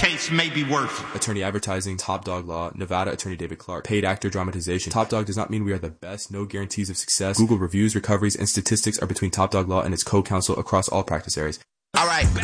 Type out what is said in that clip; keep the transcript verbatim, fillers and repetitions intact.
case may be worth it. Attorney advertising, Top Dog Law, Nevada attorney David Clark. Paid actor dramatization. Top Dog does not mean we are the best, no guarantees of success. Google reviews, recoveries, and statistics are between Top Dog Law and its co-counsel across all practice areas. All right,